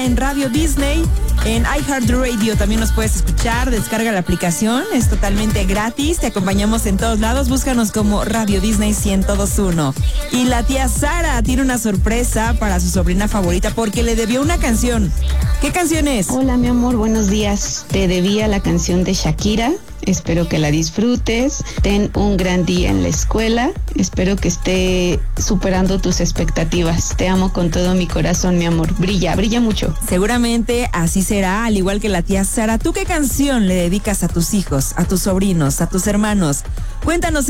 en Radio Disney, en iHeartRadio también nos puedes escuchar. Descarga la aplicación, es totalmente gratis. Te acompañamos en todos lados. Búscanos como Radio Disney 1021. Y la tía Sara tiene una sorpresa para su sobrina favorita porque le debió una canción. ¿Qué canción es? Hola, mi amor, buenos días. Te debía la canción de Shakira. Espero que la disfrutes. Ten un gran día en la escuela. Espero que esté superando tus expectativas. Te amo con todo mi corazón, mi amor. Brilla, brilla mucho. Seguramente así será, al igual que la tía Sara. ¿Tú qué canción le dedicas a tus hijos, a tus sobrinos, a tus hermanos? Cuéntanos